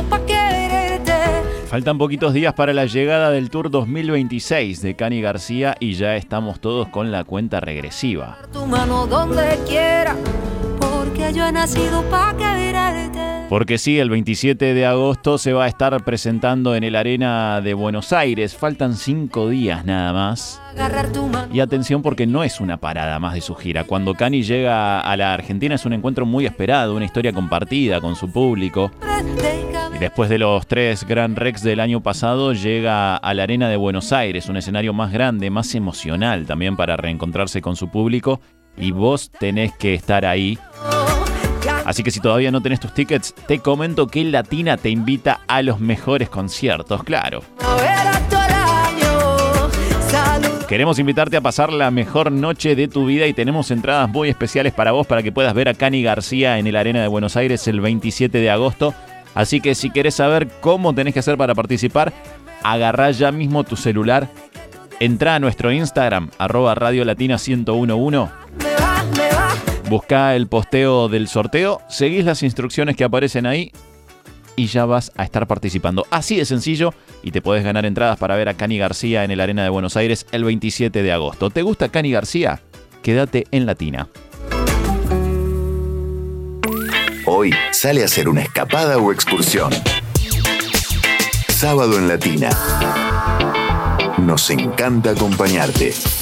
pa' quererte. Faltan poquitos días para la llegada del Tour 2026 de Cani García y ya estamos todos con la cuenta regresiva. Tu mano donde quiera, porque yo he nacido pa' quererte. Porque sí, el 27 de agosto se va a estar presentando en el Arena de Buenos Aires. Faltan 5 días nada más. Y atención porque no es una parada más de su gira. Cuando Cani llega a la Argentina es un encuentro muy esperado, una historia compartida con su público. Y después de los 3 Grand Rex del año pasado llega a la Arena de Buenos Aires, un escenario más grande, más emocional también para reencontrarse con su público. Y vos tenés que estar ahí. Así que si todavía no tenés tus tickets, te comento que Latina te invita a los mejores conciertos, claro. Queremos invitarte a pasar la mejor noche de tu vida y tenemos entradas muy especiales para vos para que puedas ver a Cani García en el Arena de Buenos Aires el 27 de agosto. Así que si querés saber cómo tenés que hacer para participar, agarrá ya mismo tu celular, entrá a nuestro Instagram, @radiolatina1011. Buscá el posteo del sorteo, seguís las instrucciones que aparecen ahí y ya vas a estar participando. Así de sencillo y te podés ganar entradas para ver a Cani García en el Arena de Buenos Aires el 27 de agosto. ¿Te gusta Cani García? Quédate en Latina. Hoy sale a hacer una escapada o excursión. Sábado en Latina. Nos encanta acompañarte.